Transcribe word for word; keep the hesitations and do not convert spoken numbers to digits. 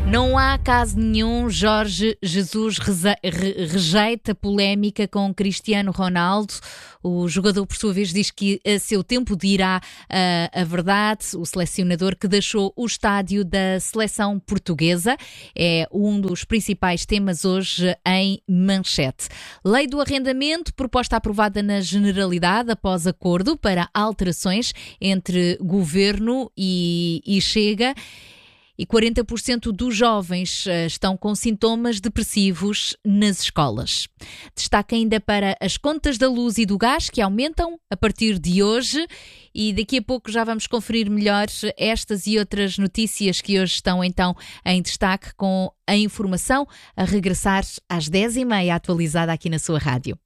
Não há caso nenhum, Jorge Jesus reze- re- rejeita polémica com Cristiano Ronaldo. O jogador, por sua vez, diz que a seu tempo dirá uh, a verdade. O selecionador que deixou o estádio da seleção portuguesa é um dos principais temas hoje em manchete. Lei do arrendamento, proposta aprovada na Generalidade após acordo para alterações entre Governo e, e Chega. E quarenta por cento dos jovens estão com sintomas depressivos nas escolas. Destaque ainda para as contas da luz e do gás, que aumentam a partir de hoje. E daqui a pouco já vamos conferir melhor estas e outras notícias que hoje estão então em destaque, com a informação a regressar às dez e meia, atualizada aqui na sua rádio.